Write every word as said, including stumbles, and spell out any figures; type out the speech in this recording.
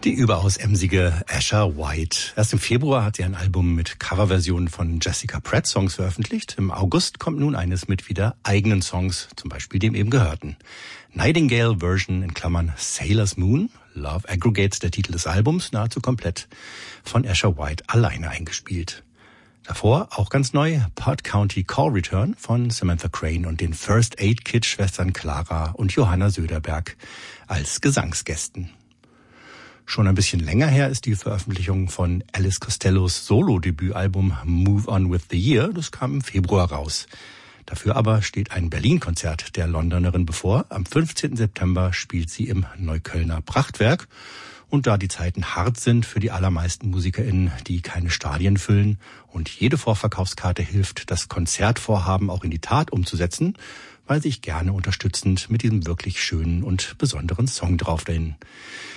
Die überaus emsige Asher White. Erst im Februar hat sie ein Album mit Coverversionen von Jessica Pratt Songs veröffentlicht. Im August kommt nun eines mit wieder eigenen Songs, zum Beispiel dem eben gehörten. Nightingale Version in Klammern Sailor's Moon, Love Aggregates, der Titel des Albums, nahezu komplett von Asher White alleine eingespielt. Davor, auch ganz neu, Pod County Call Return von Samantha Crane und den First Aid Kit Schwestern Clara und Johanna Söderberg als Gesangsgästen. Schon ein bisschen länger her ist die Veröffentlichung von Alice Costellos Solo-Debütalbum Move On With The Year. Das kam im Februar raus. Dafür aber steht ein Berlin-Konzert der Londonerin bevor. Am fünfzehnten September spielt sie im Neuköllner Prachtwerk. Und da die Zeiten hart sind für die allermeisten MusikerInnen, die keine Stadien füllen und jede Vorverkaufskarte hilft, das Konzertvorhaben auch in die Tat umzusetzen, weise ich gerne unterstützend mit diesem wirklich schönen und besonderen Song drauf dahin.